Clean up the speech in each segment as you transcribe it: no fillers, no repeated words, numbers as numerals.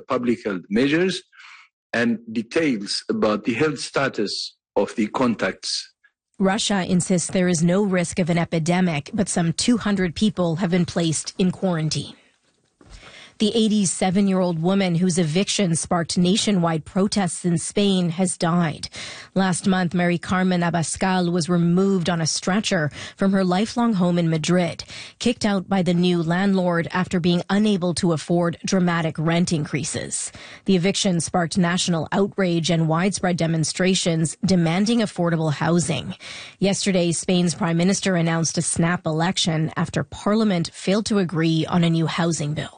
public health measures and details about the health status of the contacts. Russia insists there is no risk of an epidemic, but some 200 people have been placed in quarantine. The 87-year-old woman whose eviction sparked nationwide protests in Spain has died. Last month, Mary Carmen Abascal was removed on a stretcher from her lifelong home in Madrid, kicked out by the new landlord after being unable to afford dramatic rent increases. The eviction sparked national outrage and widespread demonstrations demanding affordable housing. Yesterday, Spain's prime minister announced a snap election after parliament failed to agree on a new housing bill.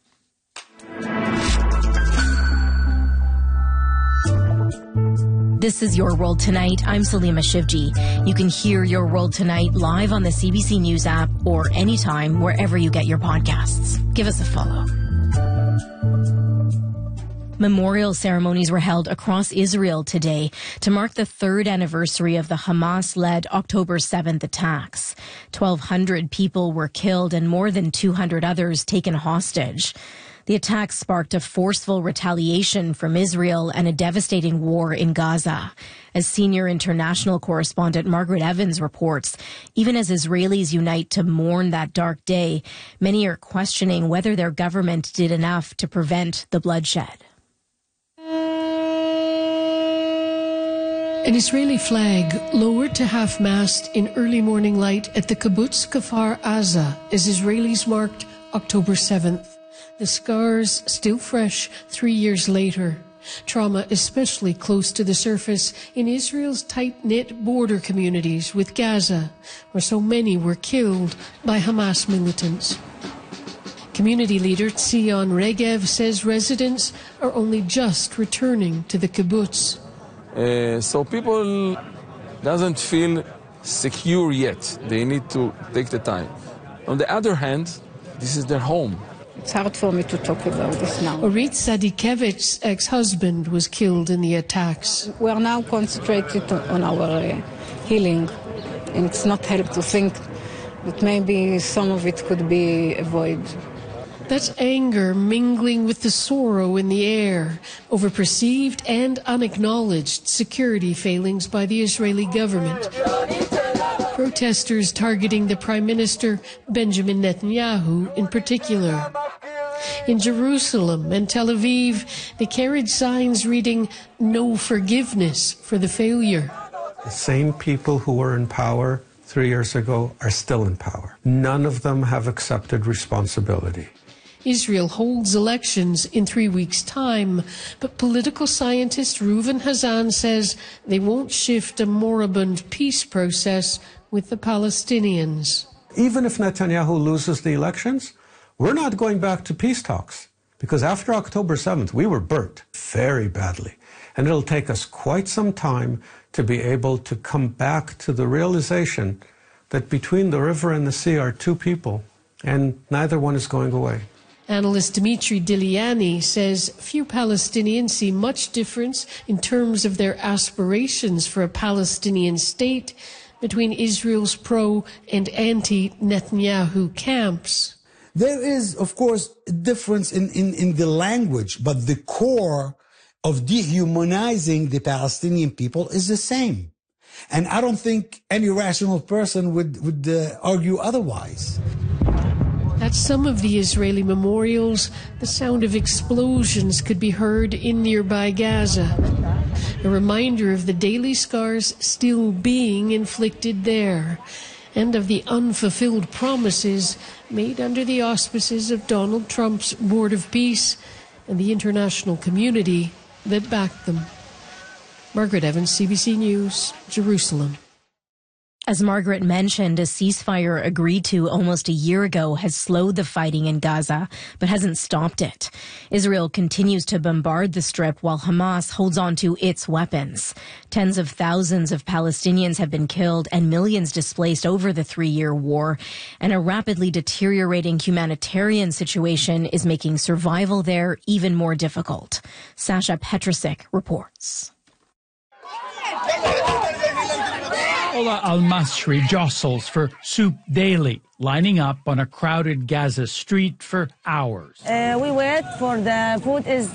This is Your World Tonight. I'm Salima Shivji. You can hear Your World Tonight live on the CBC News app or anytime wherever you get your podcasts. Give us a follow. Memorial ceremonies were held across Israel today to mark the third anniversary of the Hamas-led October 7th attacks. 1,200 people were killed and more than 200 others taken hostage. The attacks sparked a forceful retaliation from Israel and a devastating war in Gaza. As senior international correspondent Margaret Evans reports, even as Israelis unite to mourn that dark day, many are questioning whether their government did enough to prevent the bloodshed. An Israeli flag lowered to half-mast in early morning light at the kibbutz Kfar Aza as Israelis marked October 7th. The scars still fresh 3 years later. Trauma especially close to the surface in Israel's tight-knit border communities with Gaza, where so many were killed by Hamas militants. Community leader Tzion Regev says residents are only just returning to the kibbutz. So people doesn't feel secure yet. They need to take the time. On the other hand, this is their home. It's hard for me to talk about this now. Orit Sadikevich's ex-husband was killed in the attacks. We are now concentrated on our healing, and it's not help to think that maybe some of it could be avoided. That's anger mingling with the sorrow in the air over perceived and unacknowledged security failings by the Israeli government. Protesters targeting the Prime Minister, Benjamin Netanyahu, in particular. In Jerusalem and Tel Aviv, they carried signs reading, "No forgiveness for the failure." The same people who were in power 3 years ago are still in power. None of them have accepted responsibility. Israel holds elections in 3 weeks' time, but political scientist Reuven Hazan says they won't shift a moribund peace process with the Palestinians. Even if Netanyahu loses the elections, we're not going back to peace talks, because after October 7th, we were burnt very badly. And it'll take us quite some time to be able to come back to the realization that between the river and the sea are two people, and neither one is going away. Analyst Dimitri Diliani says few Palestinians see much difference in terms of their aspirations for a Palestinian state between Israel's pro- and anti-Netanyahu camps. There is, of course, a difference in the language, but the core of dehumanizing the Palestinian people is the same. And I don't think any rational person would argue otherwise. At some of the Israeli memorials, the sound of explosions could be heard in nearby Gaza, a reminder of the daily scars still being inflicted there, and of the unfulfilled promises made under the auspices of Donald Trump's Board of Peace and the international community that backed them. Margaret Evans, CBC News, Jerusalem. As Margaret mentioned, a ceasefire agreed to almost a year ago has slowed the fighting in Gaza, but hasn't stopped it. Israel continues to bombard the Strip while Hamas holds on to its weapons. Tens of thousands of Palestinians have been killed and millions displaced over the 3-year war. And a rapidly deteriorating humanitarian situation is making survival there even more difficult. Sasha Petrusik reports. Ola Al-Masri jostles for soup daily, lining up on a crowded Gaza street for hours. We wait for the food is